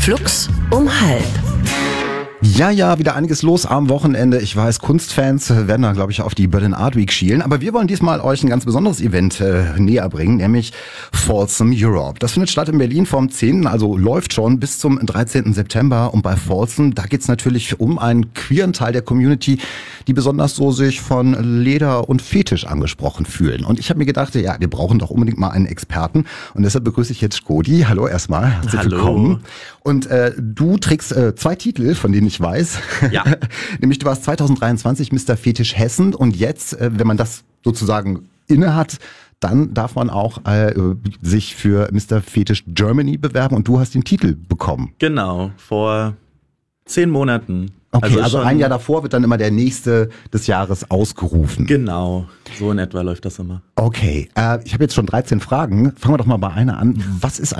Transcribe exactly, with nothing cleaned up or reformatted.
Flux um halb. Ja, ja, wieder einiges los am Wochenende. Ich weiß, Kunstfans werden da, glaube ich, auf die Berlin Art Week schielen. Aber wir wollen diesmal euch ein ganz besonderes Event äh, näher bringen, nämlich Folsom Europe. Das findet statt in Berlin vom zehnten, also läuft schon bis zum dreizehnten September. Und bei Folsom, da geht's natürlich um einen queeren Teil der Community, die besonders so sich von Leder und Fetisch angesprochen fühlen. Und ich habe mir gedacht, ja, wir brauchen doch unbedingt mal einen Experten. Und deshalb begrüße ich jetzt Skodi. Hallo erstmal, herzlich Hallo. willkommen. Und äh, du trägst äh, zwei Titel, von denen ich weiß. Ja. Nämlich du warst zwanzig dreiundzwanzig Mister Fetisch Hessen und jetzt, äh, wenn man das sozusagen inne hat, dann darf man auch äh, sich für Mister Fetisch Germany bewerben und du hast den Titel bekommen. Genau, vor zehn Monaten. Okay, also, schon- ein Jahr davor wird dann immer der nächste des Jahres ausgerufen. Genau, so in etwa läuft das immer. Okay, äh, ich habe jetzt schon dreizehn Fragen. Fangen wir doch mal bei einer an. Was ist